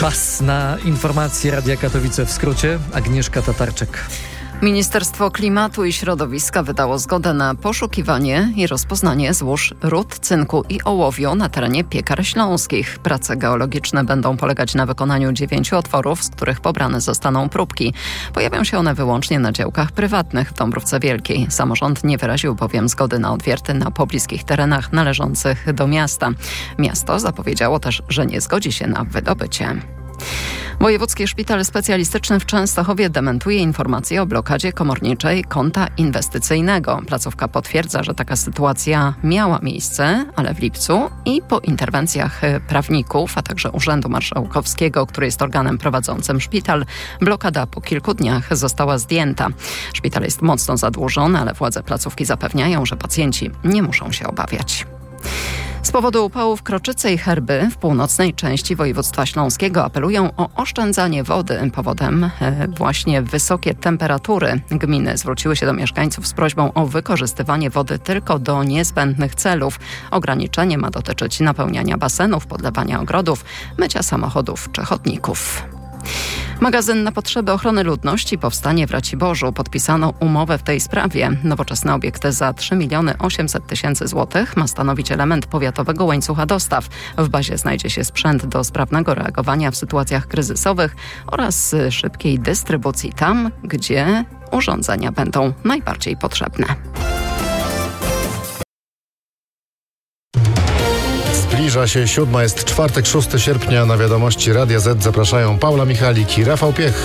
Czas na informacje Radia Katowice w skrócie. Agnieszka Tatarczyk. Ministerstwo Klimatu i Środowiska wydało zgodę na poszukiwanie i rozpoznanie złóż ród cynku i ołowiu na terenie Piekar Śląskich. Prace geologiczne będą polegać na wykonaniu 9 otworów, z których pobrane zostaną próbki. Pojawią się one wyłącznie na działkach prywatnych w Dąbrówce Wielkiej. Samorząd nie wyraził bowiem zgody na odwierty na pobliskich terenach należących do miasta. Miasto zapowiedziało też, że nie zgodzi się na wydobycie. Wojewódzki Szpital Specjalistyczny w Częstochowie dementuje informacje o blokadzie komorniczej konta inwestycyjnego. Placówka potwierdza, że taka sytuacja miała miejsce, ale w lipcu i po interwencjach prawników, a także Urzędu Marszałkowskiego, który jest organem prowadzącym szpital, blokada po kilku dniach została zdjęta. Szpital jest mocno zadłużony, ale władze placówki zapewniają, że pacjenci nie muszą się obawiać. Z powodu upałów Kroczyce i Herby w północnej części województwa śląskiego apelują o oszczędzanie wody. Powodem właśnie wysokie temperatury. Gminy zwróciły się do mieszkańców z prośbą o wykorzystywanie wody tylko do niezbędnych celów. Ograniczenie ma dotyczyć napełniania basenów, podlewania ogrodów, mycia samochodów czy chodników. Magazyn na potrzeby ochrony ludności powstanie w Raciborzu. Podpisano umowę w tej sprawie. Nowoczesny obiekt za 3 800 000 złotych ma stanowić element powiatowego łańcucha dostaw. W bazie znajdzie się sprzęt do sprawnego reagowania w sytuacjach kryzysowych oraz szybkiej dystrybucji tam, gdzie urządzenia będą najbardziej potrzebne. Zbliża się 7, jest czwartek, 6 sierpnia. Na wiadomości Radia Z zapraszają Paula Michalik i Rafał Piech.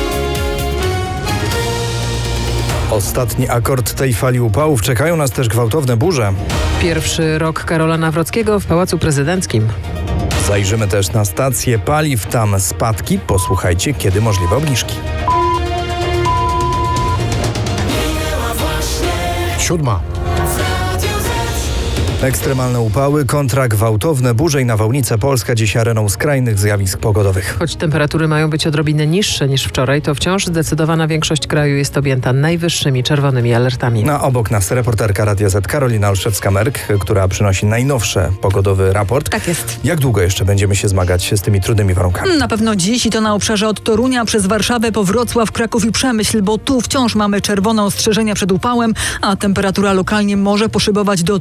Ostatni akord tej fali upałów. Czekają nas też gwałtowne burze. Pierwszy rok Karola Nawrockiego w Pałacu Prezydenckim. Zajrzymy też na stację paliw. Tam spadki. Posłuchajcie, kiedy możliwe obniżki. 7. Ekstremalne upały, kontra gwałtowne burze i nawałnice. Polska dziś areną skrajnych zjawisk pogodowych. Choć temperatury mają być odrobinę niższe niż wczoraj, to wciąż zdecydowana większość kraju jest objęta najwyższymi czerwonymi alertami. A obok nas reporterka Radia Z Karolina Olszewska-Merk, która przynosi najnowszy pogodowy raport. Tak jest. Jak długo jeszcze będziemy się zmagać z tymi trudnymi warunkami? Na pewno dziś i to na obszarze od Torunia przez Warszawę po Wrocław, Kraków i Przemyśl, bo tu wciąż mamy czerwone ostrzeżenia przed upałem, a temperatura lokalnie może poszybować do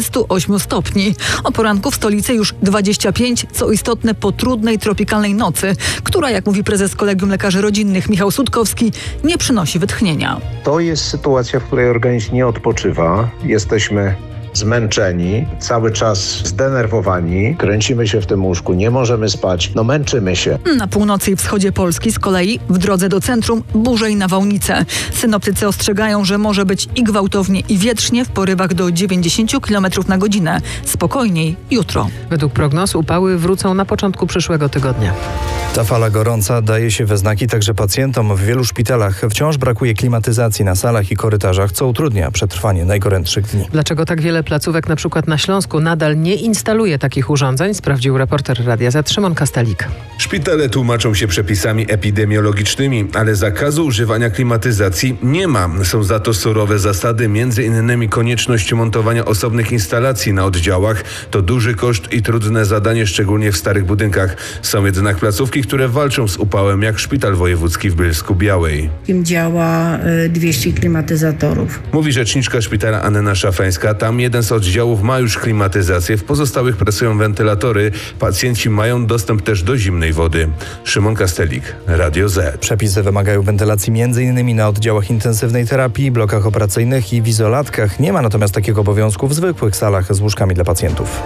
38 stopni. O poranku w stolicy już 25, co istotne po trudnej tropikalnej nocy, która, jak mówi prezes Kolegium Lekarzy Rodzinnych Michał Sutkowski, nie przynosi wytchnienia. To jest sytuacja, w której organizm nie odpoczywa. Jesteśmy zmęczeni, cały czas zdenerwowani, kręcimy się w tym łóżku, nie możemy spać, męczymy się. Na północy i wschodzie Polski z kolei w drodze do centrum burze i nawałnice. Synoptycy ostrzegają, że może być i gwałtownie, i wietrznie w porywach do 90 km na godzinę. Spokojniej jutro. Według prognoz upały wrócą na początku przyszłego tygodnia. Ta fala gorąca daje się we znaki także pacjentom. W wielu szpitalach wciąż brakuje klimatyzacji na salach i korytarzach, co utrudnia przetrwanie najgorętszych dni. Dlaczego tak wiele placówek, na przykład na Śląsku, nadal nie instaluje takich urządzeń, sprawdził reporter Radia Z Szymon Kastalik. Szpitale tłumaczą się przepisami epidemiologicznymi, ale zakazu używania klimatyzacji nie ma. Są za to surowe zasady, m.in. konieczność montowania osobnych instalacji na oddziałach. To duży koszt i trudne zadanie, szczególnie w starych budynkach. Są jednak placówki, które walczą z upałem, jak Szpital Wojewódzki w Bielsku-Białej. W tym działa 200 klimatyzatorów. Mówi rzeczniczka szpitala Anna Szafańska. Tam jeden z oddziałów ma już klimatyzację, w pozostałych pracują wentylatory. Pacjenci mają dostęp też do zimnej wody. Szymon Kastelik, Radio Z. Przepisy wymagają wentylacji m.in. na oddziałach intensywnej terapii, blokach operacyjnych i w izolatkach. Nie ma natomiast takiego obowiązku w zwykłych salach z łóżkami dla pacjentów.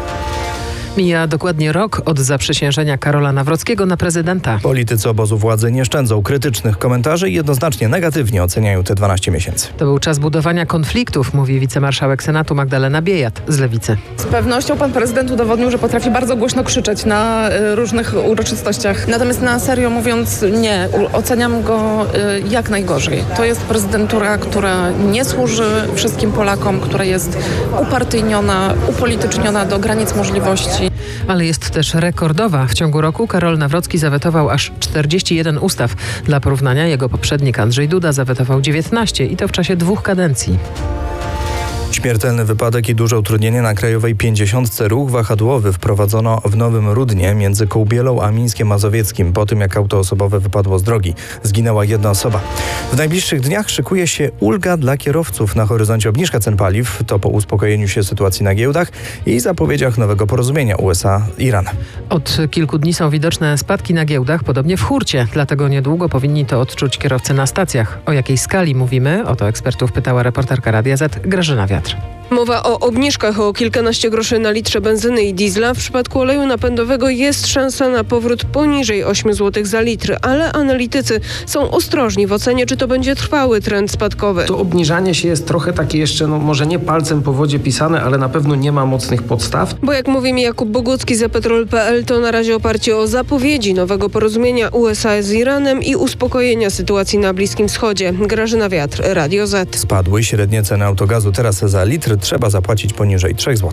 Mija dokładnie rok od zaprzysiężenia Karola Nawrockiego na prezydenta. Politycy obozu władzy nie szczędzą krytycznych komentarzy i jednoznacznie negatywnie oceniają te 12 miesięcy. To był czas budowania konfliktów, mówi wicemarszałek Senatu Magdalena Biejat z Lewicy. Z pewnością pan prezydent udowodnił, że potrafi bardzo głośno krzyczeć na różnych uroczystościach. Natomiast na serio mówiąc, nie, oceniam go jak najgorzej. To jest prezydentura, która nie służy wszystkim Polakom, która jest upartyjniona, upolityczniona do granic możliwości. Ale jest też rekordowa. W ciągu roku Karol Nawrocki zawetował aż 41 ustaw. Dla porównania jego poprzednik Andrzej Duda zawetował 19 i to w czasie 2 kadencji. Śmiertelny wypadek i duże utrudnienie na krajowej 50. Ruch wahadłowy wprowadzono w Nowym Rudnie między Kołbielą a Mińskiem Mazowieckim po tym, jak auto osobowe wypadło z drogi. Zginęła jedna osoba. W najbliższych dniach szykuje się ulga dla kierowców. Na horyzoncie obniżka cen paliw. To po uspokojeniu się sytuacji na giełdach i zapowiedziach nowego porozumienia USA-Iran. Od kilku dni są widoczne spadki na giełdach, podobnie w hurcie. Dlatego niedługo powinni to odczuć kierowcy na stacjach. O jakiej skali mówimy? O to ekspertów pytała reporterka Radia Z Grażyna Wiatr. Mowa o obniżkach o kilkanaście groszy na litrze benzyny i diesla. W przypadku oleju napędowego jest szansa na powrót poniżej 8 zł za litr, ale analitycy są ostrożni w ocenie, czy to będzie trwały trend spadkowy. To obniżanie się jest trochę takie jeszcze, może nie palcem po wodzie pisane, ale na pewno nie ma mocnych podstaw. Bo jak mówi mi Jakub Bogucki z Petrol.pl, to na razie oparcie o zapowiedzi nowego porozumienia USA z Iranem i uspokojenia sytuacji na Bliskim Wschodzie. Grażyna Wiatr, Radio Z. Spadły średnie ceny autogazu. Teraz za litr trzeba zapłacić poniżej 3 zł.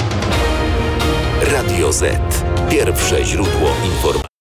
Radio Z. Pierwsze źródło informacji.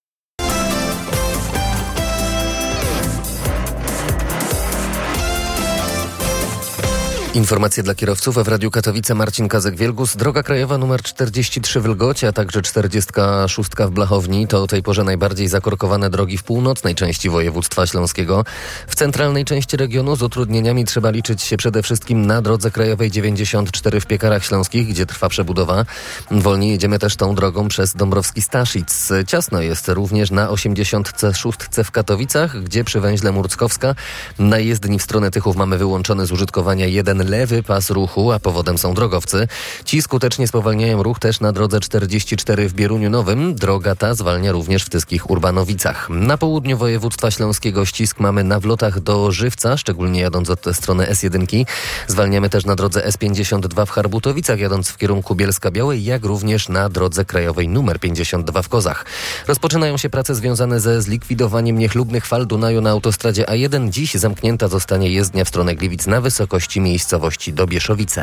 Informacje dla kierowców w Radiu Katowice. Marcin Kazek-Wielgus. Droga krajowa nr 43 w Lgocie, a także 46 w Blachowni to o tej porze najbardziej zakorkowane drogi w północnej części województwa śląskiego. W centralnej części regionu z utrudnieniami trzeba liczyć się przede wszystkim na drodze krajowej 94 w Piekarach Śląskich, gdzie trwa przebudowa. Wolniej jedziemy też tą drogą przez Dąbrowski Staszic. Ciasno jest również na 86 w Katowicach, gdzie przy węźle Murckowska na jezdni w stronę Tychów mamy wyłączony z użytkowania jeden lewy pas ruchu, a powodem są drogowcy. Ci skutecznie spowalniają ruch też na drodze 44 w Bieruniu Nowym. Droga ta zwalnia również w Tyskich Urbanowicach. Na południu województwa śląskiego ścisk mamy na wlotach do Żywca, szczególnie jadąc od strony S1. Zwalniamy też na drodze S52 w Harbutowicach, jadąc w kierunku Bielska-Białej, jak również na drodze krajowej nr 52 w Kozach. Rozpoczynają się prace związane ze zlikwidowaniem niechlubnych fal Dunaju na autostradzie A1. Dziś zamknięta zostanie jezdnia w stronę Gliwic na wysokości miejscowości Dobieszowice.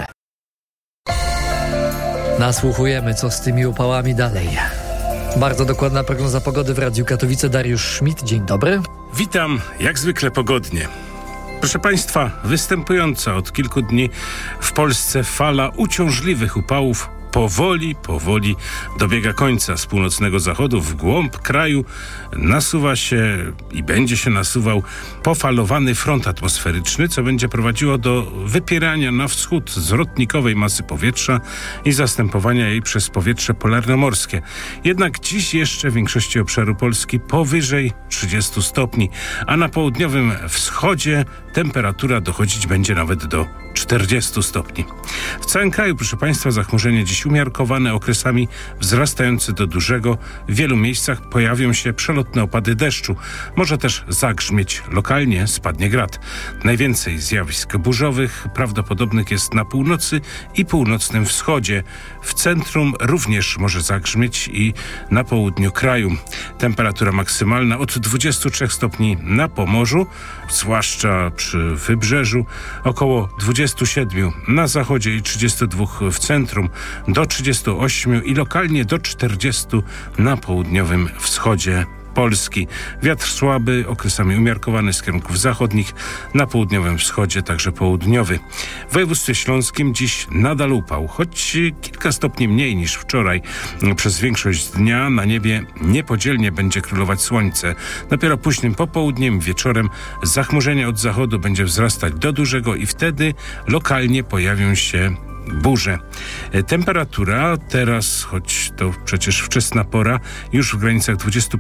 Nasłuchujemy, co z tymi upałami dalej. Bardzo dokładna prognoza pogody w Radiu Katowice. Dariusz Schmidt, dzień dobry. Witam, jak zwykle pogodnie. Proszę Państwa, występująca od kilku dni w Polsce fala uciążliwych upałów powoli dobiega końca. Z północnego zachodu w głąb kraju nasuwa się i będzie się nasuwał pofalowany front atmosferyczny, co będzie prowadziło do wypierania na wschód zwrotnikowej masy powietrza i zastępowania jej przez powietrze polarnomorskie. Jednak dziś jeszcze w większości obszaru Polski powyżej 30 stopni, a na południowym wschodzie temperatura dochodzić będzie nawet do 40 stopni. W całym kraju, proszę Państwa, zachmurzenie dziś umiarkowane, okresami wzrastające do dużego. W wielu miejscach pojawią się przelotne opady deszczu. Może też zagrzmieć lokalnie, spadnie grad. Najwięcej zjawisk burzowych prawdopodobnych jest na północy i północnym wschodzie. W centrum również może zagrzmieć i na południu kraju. Temperatura maksymalna od 23 stopni na Pomorzu, zwłaszcza przy wybrzeżu, około 27 na zachodzie i 32 w centrum, do 38 i lokalnie do 40 na południowym wschodzie Polski. Wiatr słaby, okresami umiarkowany z kierunków zachodnich, na południowym wschodzie także południowy. W województwie śląskim dziś nadal upał, choć kilka stopni mniej niż wczoraj. Przez większość dnia na niebie niepodzielnie będzie królować słońce. Dopiero późnym popołudniem, wieczorem zachmurzenie od zachodu będzie wzrastać do dużego i wtedy lokalnie pojawią się burze. Temperatura teraz, choć to przecież wczesna pora, już w granicach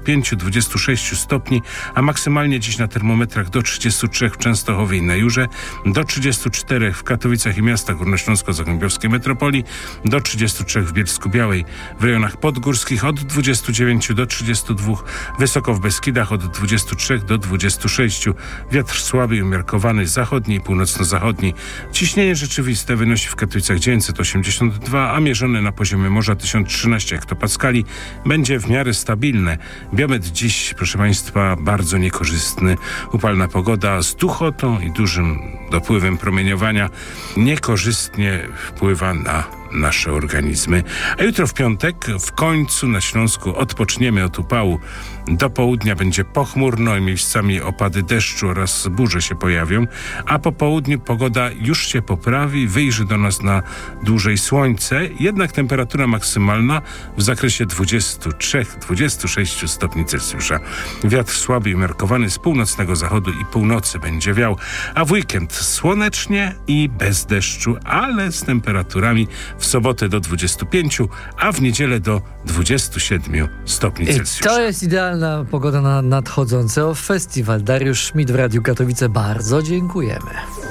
25-26 stopni, a maksymalnie dziś na termometrach do 33 w Częstochowie i na Jurze, do 34 w Katowicach i miastach górnośląsko-zagłębiowskiej metropolii, do 33 w Bielsku-Białej. W rejonach podgórskich od 29 do 32, wysoko w Beskidach od 23 do 26. Wiatr słaby i umiarkowany, zachodni i północno-zachodni. Ciśnienie rzeczywiste wynosi w Katowicach 982, a mierzone na poziomie morza 1013 hektopaskali, będzie w miarę stabilne. Biometr dziś, proszę Państwa, bardzo niekorzystny. Upalna pogoda z duchotą i dużym dopływem promieniowania niekorzystnie wpływa na nasze organizmy. A jutro w piątek w końcu na Śląsku odpoczniemy od upału. Do południa będzie pochmurno i miejscami opady deszczu oraz burze się pojawią, a po południu pogoda już się poprawi, wyjrzy do nas na dłużej słońce, jednak temperatura maksymalna w zakresie 23-26 stopni Celsjusza. Wiatr słaby i umiarkowany z północnego zachodu i północy będzie wiał, a w weekend słonecznie i bez deszczu, ale z temperaturami w sobotę do 25, a w niedzielę do 27 stopni Celsjusza. To jest idealna pogoda na nadchodzący festiwal. Dariusz Schmidt w Radiu Katowice. Bardzo dziękujemy.